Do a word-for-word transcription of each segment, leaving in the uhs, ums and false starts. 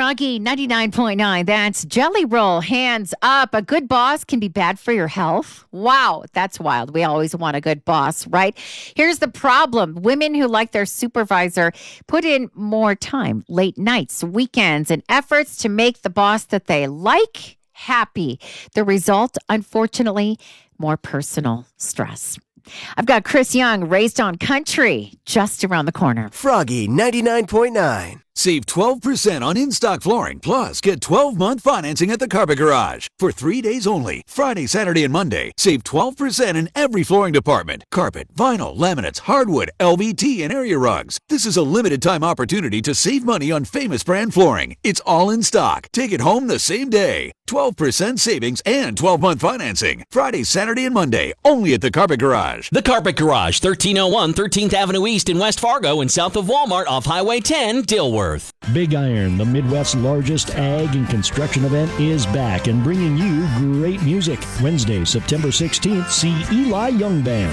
Froggy ninety-nine point nine. That's Jelly Roll. Hands up. A good boss can be bad for your health. Wow, that's wild. We always want a good boss, right? Here's the problem. Women who like their supervisor put in more time, late nights, weekends, and efforts to make the boss that they like happy. The result, unfortunately, more personal stress. I've got Chris Young, Raised on Country, just around the corner. Froggy ninety-nine point nine. Save twelve percent on in-stock flooring, plus get twelve-month financing at the Carpet Garage. For three days only, Friday, Saturday, and Monday, save twelve percent in every flooring department. Carpet, vinyl, laminates, hardwood, L V T, and area rugs. This is a limited-time opportunity to save money on famous brand flooring. It's all in stock. Take it home the same day. twelve percent savings and twelve-month financing. Friday, Saturday, and Monday, only at the Carpet Garage. The Carpet Garage, thirteen oh one thirteenth Avenue East in West Fargo and south of Walmart off Highway ten, Dilworth. Big Iron, the Midwest's largest ag and construction event, is back and bringing you great music. Wednesday, September sixteenth, see Eli Young Band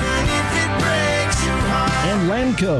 and Lanco.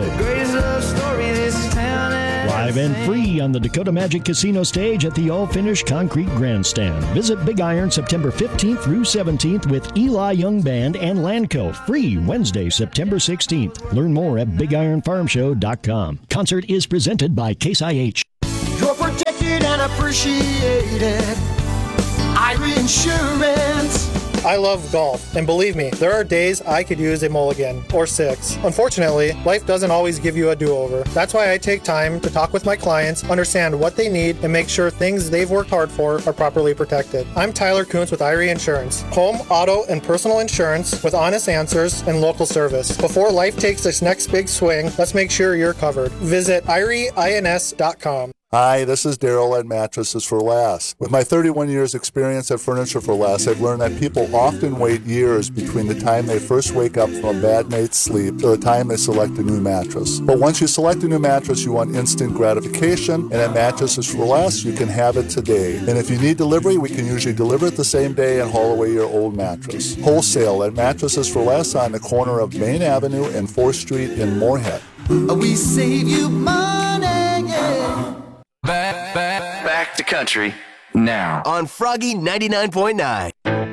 Live and free on the Dakota Magic Casino stage at the all-finished concrete grandstand. Visit Big Iron September fifteenth through seventeenth with Eli Young Band and Lanco. Free Wednesday, September sixteenth. Learn more at big iron farm show dot com. Concert is presented by Case I H. You're protected and appreciated. Irie Insurance. I love golf, and believe me, there are days I could use a mulligan, or six. Unfortunately, life doesn't always give you a do-over. That's why I take time to talk with my clients, understand what they need, and make sure things they've worked hard for are properly protected. I'm Tyler Kuntz with Irie Insurance. Home, auto, and personal insurance with honest answers and local service. Before life takes its next big swing, let's make sure you're covered. Visit irie ins dot com. Hi, this is Daryl at Mattresses for Less. With my thirty-one years experience at Furniture for Less, I've learned that people often wait years between the time they first wake up from a bad night's sleep to the time they select a new mattress. But once you select a new mattress, you want instant gratification, and at Mattresses for Less, you can have it today. And if you need delivery, we can usually deliver it the same day and haul away your old mattress. Wholesale at Mattresses for Less on the corner of Main Avenue and fourth Street in Moorhead. We save you money, yeah. Back, back, back to country now on Froggy ninety-nine point nine.